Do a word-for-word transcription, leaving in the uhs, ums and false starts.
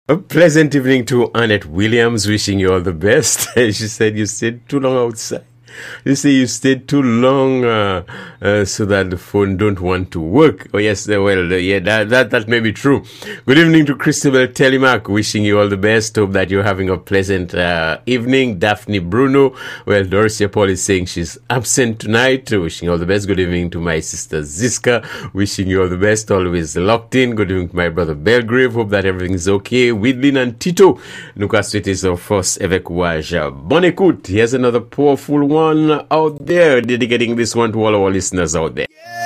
A pleasant evening to Annette Williams, wishing you all the best. She said you stayed too long outside. You say you stayed too long uh, uh, so that the phone don't want to work. Oh, yes, uh, well, uh, yeah, that, that that may be true. Good evening to Christabel Telemac, wishing you all the best. Hope that you're having a pleasant uh, evening. Daphne Bruno, well, Dorcia Paul is saying she's absent tonight. Wishing you all the best. Good evening to my sister Ziska, wishing you all the best. Always locked in. Good evening to my brother Belgrave. Hope that everything is okay. Widlin and Tito, nous souhaitons au force avec courage. Bonne écoute. Here's another powerful one out there, dedicating this one to all our listeners out there. Yeah.